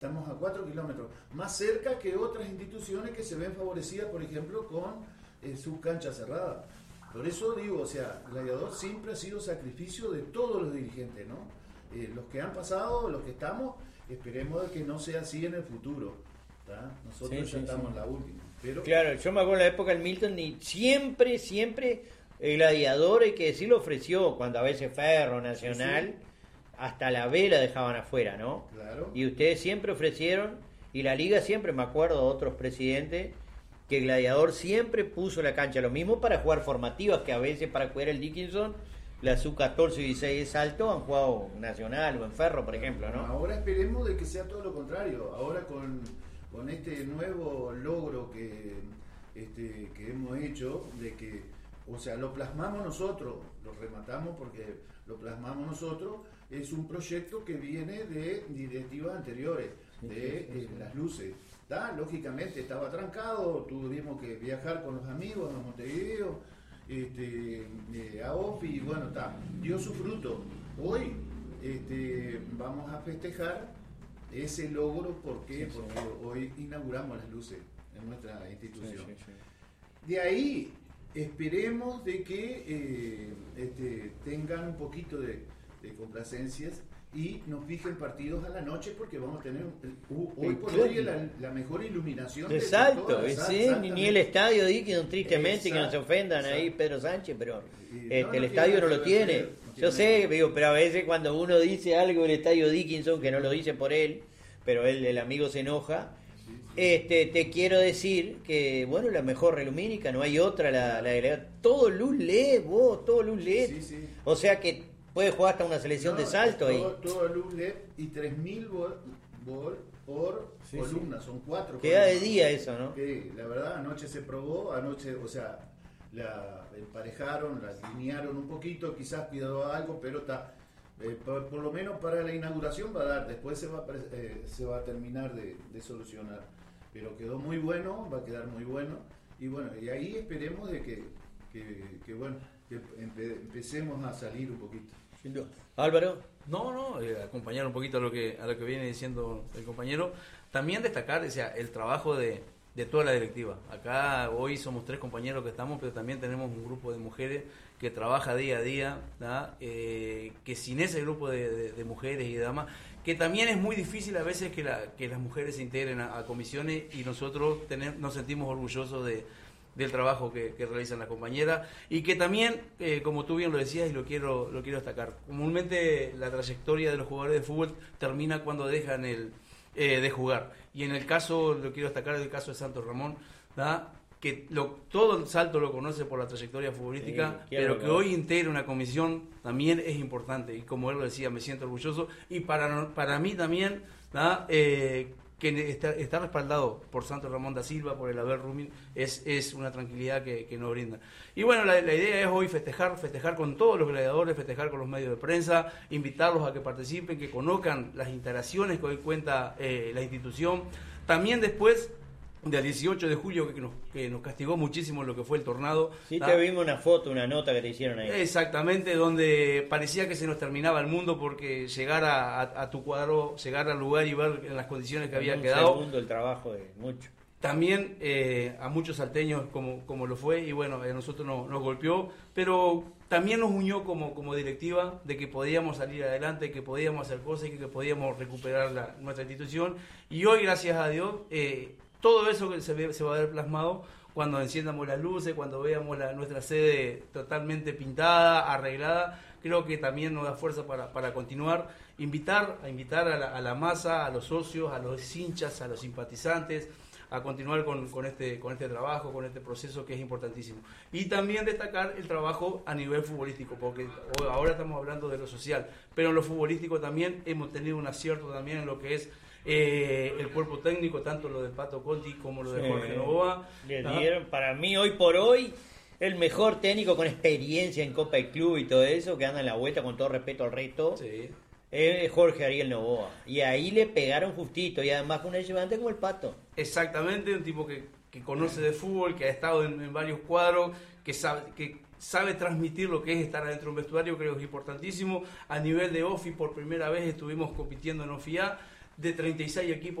Estamos a 4 kilómetros, más cerca que otras instituciones que se ven favorecidas, por ejemplo, con su cancha cerrada. Por eso digo, o sea, Gladiador siempre ha sido sacrificio de todos los dirigentes, ¿no? Los que han pasado, los que estamos, esperemos que no sea así en el futuro, ¿tá? Nosotros ya estamos en la última. Pero... Claro, yo me acuerdo de la época del Milton y siempre el Gladiador, hay que decirlo, ofreció, cuando a veces Ferro, Nacional, hasta la B la dejaban afuera, ¿no? Claro. Y ustedes siempre ofrecieron, y la Liga siempre, me acuerdo de otros presidentes, que el Gladiador siempre puso la cancha, lo mismo para jugar formativas, que a veces para jugar el Dickinson, la sub-14 y 16 de Salto han jugado Nacional o en Ferro, por ejemplo, ¿no? Ahora esperemos de que sea todo lo contrario. Ahora con este nuevo logro que hemos hecho, de que, o sea, lo plasmamos nosotros, lo rematamos porque lo plasmamos nosotros, es un proyecto que viene de directivas anteriores, de las luces. Lógicamente estaba trancado, tuvimos que viajar con los amigos a Montevideo, a OFI, y bueno, dio su fruto. Hoy vamos a festejar ese logro, ¿por qué? Porque hoy inauguramos las luces en nuestra institución. De ahí esperemos de que tengan un poquito de complacencias y nos fijen partidos a la noche, porque vamos a tener hoy por hoy la mejor iluminación de Salto, ni el estadio Dickinson, tristemente, que no se ofendan ahí Pedro Sánchez, pero el estadio no lo tiene. Yo sé, digo, pero a veces cuando uno dice algo del estadio Dickinson, que no lo dice por él, pero el amigo se enoja, te quiero decir que, bueno, la mejor relumínica, no hay otra, todo luz LED, todo luz LED, o sea que puede jugar hasta una selección de Salto ahí. Todo luz LED y 3.000 volt por columna, son 4. Queda de día eso, ¿no? Que la verdad anoche se probó, o sea, la emparejaron, la alinearon un poquito, quizás cuidó algo, pero está, por lo menos para la inauguración va a dar, después se va a terminar de solucionar, pero quedó muy bueno, va a quedar muy bueno, y bueno, y ahí esperemos de que bueno, que empecemos a salir un poquito. Álvaro. No, acompañar un poquito a lo que viene diciendo el compañero. También destacar, o sea, el trabajo de toda la directiva. Acá hoy somos 3 compañeros que estamos, pero también tenemos un grupo de mujeres que trabaja día a día, que sin ese grupo de mujeres y de damas, que también es muy difícil a veces que las mujeres se integren a comisiones, y nosotros nos sentimos orgullosos del trabajo que realizan las compañeras, y que también, como tú bien lo decías y lo quiero destacar, comúnmente la trayectoria de los jugadores de fútbol termina cuando dejan de jugar, y en el caso, lo quiero destacar, el caso de Santos Ramón, que todo el Salto lo conoce por la trayectoria futbolística, pero que hoy integre una comisión también es importante, y como él lo decía, me siento orgulloso, y para mí también, que está respaldado por Santos Ramón da Silva, por el Abel Rumin, es una tranquilidad que nos brinda. Y bueno, la idea es hoy festejar con todos los gladiadores, festejar con los medios de prensa, invitarlos a que participen, que conozcan las instalaciones que hoy cuenta la institución. También después del 18 de julio, que nos castigó muchísimo lo que fue el tornado. Sí, te vimos una foto, una nota que te hicieron ahí. Exactamente, donde parecía que se nos terminaba el mundo, porque llegar a tu cuadro, llegar al lugar y ver en las condiciones que había quedado. Segundo el trabajo de mucho. También a muchos salteños como lo fue, y bueno, a nosotros nos golpeó, pero también nos unió como directiva, de que podíamos salir adelante, que podíamos hacer cosas y que podíamos recuperar nuestra institución. Y hoy, gracias a Dios, todo eso que se va a ver plasmado cuando enciendamos las luces, cuando veamos nuestra sede totalmente pintada, arreglada. Creo que también nos da fuerza para continuar, invitar a la masa, a los socios, a los hinchas, a los simpatizantes, a continuar con este trabajo, con este proceso que es importantísimo. Y también destacar el trabajo a nivel futbolístico, porque ahora estamos hablando de lo social, pero en lo futbolístico también hemos tenido un acierto también en lo que es el cuerpo técnico, tanto lo de Pato Conti como lo de Jorge Novoa. Le dieron, para mí, hoy por hoy, el mejor técnico con experiencia en Copa y Club y todo eso, que anda en la vuelta, con todo respeto al resto, es Jorge Ariel Novoa. Y ahí le pegaron justito, y además con un ayudante como el Pato. Exactamente, un tipo que conoce de fútbol, que ha estado en varios cuadros, que sabe transmitir lo que es estar adentro de un vestuario. Creo que es importantísimo. A nivel de OFI, por primera vez estuvimos compitiendo en OFI A. de 36 equipos